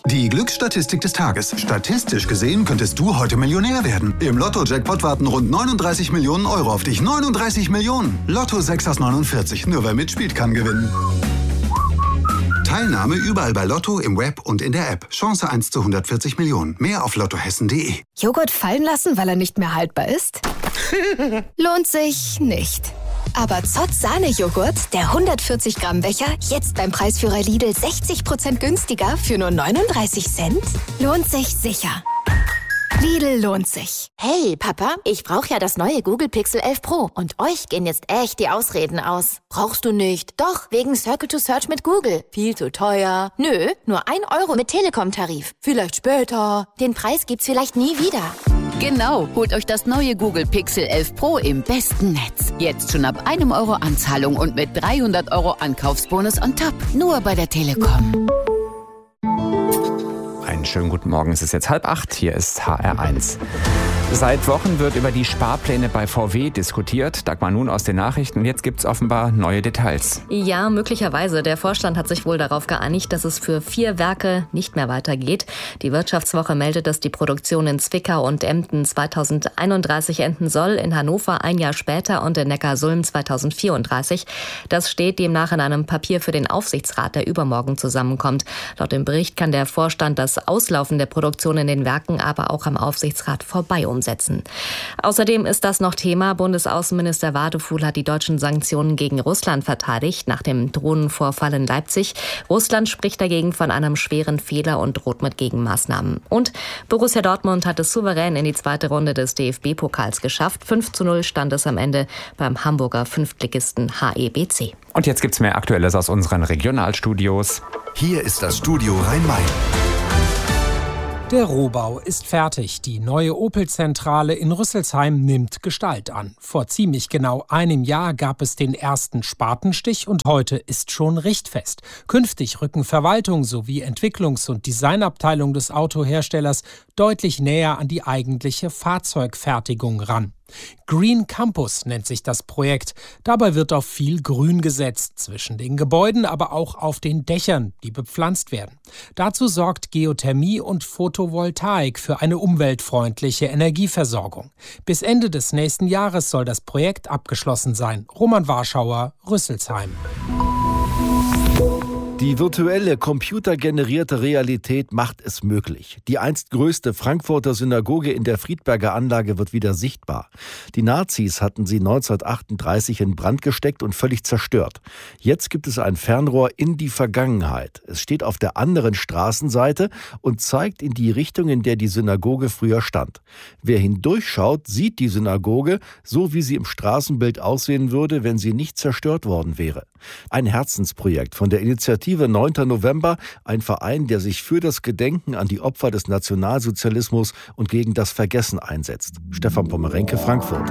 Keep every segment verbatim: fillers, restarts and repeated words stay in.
Die Glücksstatistik des Tages. Statistisch gesehen könntest du heute Millionär werden. Im Lotto-Jackpot warten rund neununddreißig Millionen Euro auf dich. neununddreißig Millionen. Lotto sechs aus neunundvierzig. Nur wer mitspielt, kann gewinnen. Teilnahme überall bei Lotto, im Web und in der App. Chance eins zu hundertvierzig Millionen. Mehr auf lottohessen punkt de. Joghurt fallen lassen, weil er nicht mehr haltbar ist? Lohnt sich nicht. Aber Zott Sahne-Joghurt, der hundertvierzig Gramm Becher, jetzt beim Preisführer Lidl sechzig Prozent günstiger für nur neununddreißig Cent? Lohnt sich sicher. Lidl lohnt sich. Hey, Papa, ich brauche ja das neue Google Pixel elf Pro. Und euch gehen jetzt echt die Ausreden aus. Brauchst du nicht? Doch, wegen Circle to Search mit Google. Viel zu teuer. Nö, nur ein Euro mit Telekom-Tarif. Vielleicht später. Den Preis gibt's vielleicht nie wieder. Genau, holt euch das neue Google Pixel elf Pro im besten Netz. Jetzt schon ab einem Euro Anzahlung und mit dreihundert Euro Ankaufsbonus on top. Nur bei der Telekom. Einen schönen guten Morgen, es ist jetzt halb acht, hier ist H R eins. Seit Wochen wird über die Sparpläne bei V W diskutiert. Dagmar Nun aus den Nachrichten. Jetzt gibt es offenbar neue Details. Ja, möglicherweise. Der Vorstand hat sich wohl darauf geeinigt, dass es für vier Werke nicht mehr weitergeht. Die Wirtschaftswoche meldet, dass die Produktion in Zwickau und Emden zweitausendeinunddreißig enden soll, in Hannover ein Jahr später und in Neckarsulm zweitausendvierunddreißig. Das steht demnach in einem Papier für den Aufsichtsrat, der übermorgen zusammenkommt. Laut dem Bericht kann der Vorstand das Auslaufen der Produktion in den Werken aber auch am Aufsichtsrat vorbei umsetzen. Außerdem ist das noch Thema. Bundesaußenminister Wadefuhl hat die deutschen Sanktionen gegen Russland verteidigt nach dem Drohnenvorfall in Leipzig. Russland spricht dagegen von einem schweren Fehler und droht mit Gegenmaßnahmen. Und Borussia Dortmund hat es souverän in die zweite Runde des D F B-Pokals geschafft. fünf zu null stand es am Ende beim Hamburger Fünftligisten H E B C. Und jetzt gibt's mehr Aktuelles aus unseren Regionalstudios. Hier ist das Studio Rhein-Main. Der Rohbau ist fertig. Die neue Opel-Zentrale in Rüsselsheim nimmt Gestalt an. Vor ziemlich genau einem Jahr gab es den ersten Spatenstich und heute ist schon richtfest. Künftig rücken Verwaltung sowie Entwicklungs- und Designabteilung des Autoherstellers deutlich näher an die eigentliche Fahrzeugfertigung ran. Green Campus nennt sich das Projekt. Dabei wird auf viel Grün gesetzt, zwischen den Gebäuden, aber auch auf den Dächern, die bepflanzt werden. Dazu sorgt Geothermie und Photovoltaik für eine umweltfreundliche Energieversorgung. Bis Ende des nächsten Jahres soll das Projekt abgeschlossen sein. Roman Warschauer, Rüsselsheim. Die virtuelle, computergenerierte Realität macht es möglich. Die einst größte Frankfurter Synagoge in der Friedberger Anlage wird wieder sichtbar. Die Nazis hatten sie neunzehnhundertachtunddreißig in Brand gesteckt und völlig zerstört. Jetzt gibt es ein Fernrohr in die Vergangenheit. Es steht auf der anderen Straßenseite und zeigt in die Richtung, in der die Synagoge früher stand. Wer hindurchschaut, sieht die Synagoge, so wie sie im Straßenbild aussehen würde, wenn sie nicht zerstört worden wäre. Ein Herzensprojekt von der Initiative neunter November, ein Verein, der sich für das Gedenken an die Opfer des Nationalsozialismus und gegen das Vergessen einsetzt. Stefan Pommerenke, Frankfurt.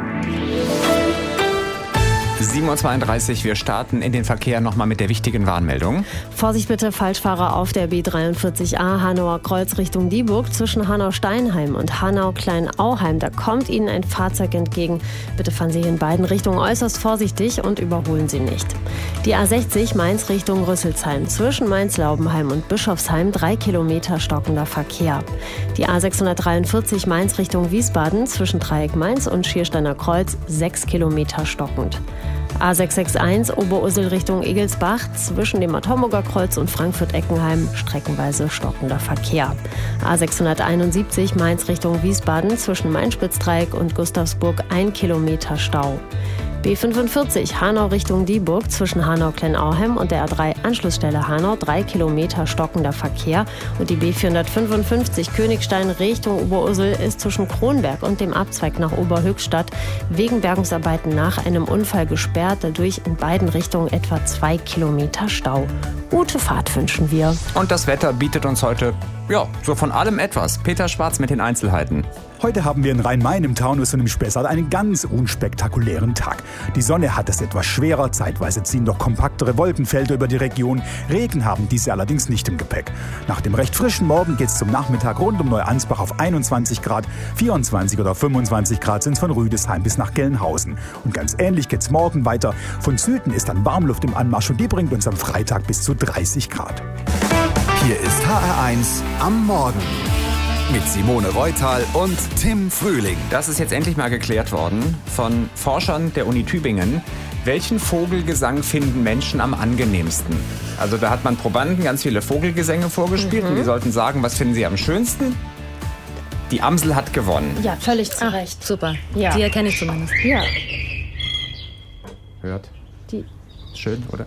sieben Uhr zweiunddreißig, wir starten in den Verkehr nochmal mit der wichtigen Warnmeldung. Vorsicht bitte, Falschfahrer auf der B dreiundvierzig A Hanauer Kreuz Richtung Dieburg zwischen Hanau-Steinheim und Hanau-Kleinauheim. Da kommt Ihnen ein Fahrzeug entgegen. Bitte fahren Sie in beiden Richtungen äußerst vorsichtig und überholen Sie nicht. Die A sechzig Mainz Richtung Rüsselsheim zwischen Mainz-Laubenheim und Bischofsheim drei Kilometer stockender Verkehr. Die A sechshundertdreiundvierzig Mainz Richtung Wiesbaden zwischen Dreieck Mainz und Schiersteiner Kreuz sechs Kilometer stockend. A sechs sechs eins Oberursel Richtung Egelsbach zwischen dem Atomoger Kreuz und Frankfurt-Eckenheim streckenweise stockender Verkehr. A sechshunderteinundsiebzig Mainz Richtung Wiesbaden zwischen Main-Spitzdreieck und Gustavsburg ein Kilometer Stau. B fünfundvierzig Hanau Richtung Dieburg zwischen Hanau-Kleinauheim und der A drei Anschlussstelle Hanau drei Kilometer stockender Verkehr und die B vierhundertfünfundfünfzig Königstein Richtung Oberursel ist zwischen Kronberg und dem Abzweig nach Oberhöchstadt wegen Bergungsarbeiten nach einem Unfall gesperrt, dadurch in beiden Richtungen etwa zwei Kilometer Stau. Gute Fahrt wünschen wir. Und das Wetter bietet uns heute, ja, so von allem etwas. Peter Schwarz mit den Einzelheiten. Heute haben wir in Rhein-Main, im Taunus und im Spessart einen ganz unspektakulären Tag. Die Sonne hat es etwas schwerer, zeitweise ziehen doch kompaktere Wolkenfelder über die Region. Regen haben diese allerdings nicht im Gepäck. Nach dem recht frischen Morgen geht es zum Nachmittag rund um Neuansbach auf einundzwanzig Grad, vierundzwanzig oder fünfundzwanzig Grad sind es von Rüdesheim bis nach Gelnhausen. Und ganz ähnlich geht es morgen weiter. Von Süden ist dann Warmluft im Anmarsch und die bringt uns am Freitag bis zu dreißig Grad. Hier ist H R eins am Morgen. Mit Simone Reutal und Tim Frühling. Das ist jetzt endlich mal geklärt worden von Forschern der Uni Tübingen. Welchen Vogelgesang finden Menschen am angenehmsten? Also da hat man Probanden ganz viele Vogelgesänge vorgespielt mhm. und die sollten sagen, was finden sie am schönsten? Die Amsel hat gewonnen. Ja, völlig zu Recht. Super. Ja. Die erkenne ich zumindest. Ja. Hört. Die. Schön, oder?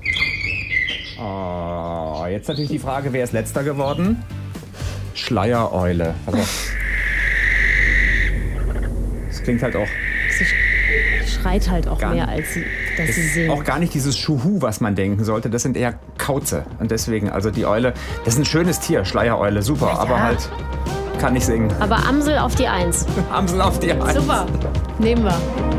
Oh, jetzt natürlich die Frage, wer ist letzter geworden? Schleiereule. Also, das klingt halt auch... Sie schreit halt auch mehr, als sie, dass sie singt. Auch gar nicht dieses Schuhu, was man denken sollte. Das sind eher Kauze. Und deswegen, also die Eule, das ist ein schönes Tier, Schleiereule, super. Ja, ja. Aber halt, kann nicht singen. Aber Amsel auf die Eins. Amsel auf die Eins. Super, nehmen wir.